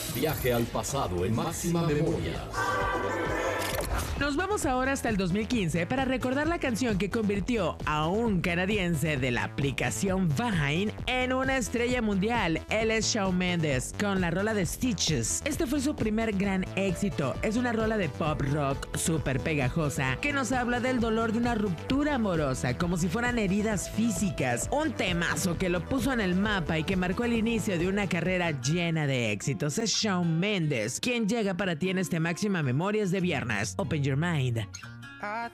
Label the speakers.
Speaker 1: Viaje al pasado en máxima memoria.
Speaker 2: Nos vamos ahora hasta el 2015 para recordar la canción que convirtió a un canadiense de la aplicación Vine en una estrella mundial. Él es Shawn Mendes con la rola de Stitches. Este fue su primer gran éxito. Es una rola de pop rock súper pegajosa que nos habla del dolor de una ruptura amorosa, como si fueran heridas físicas. Un temazo que lo puso en el mapa y que marcó el inicio de una carrera llena de éxitos. Es Shawn Mendes quien llega para ti en este Máxima Memorias de viernes. Open your mind.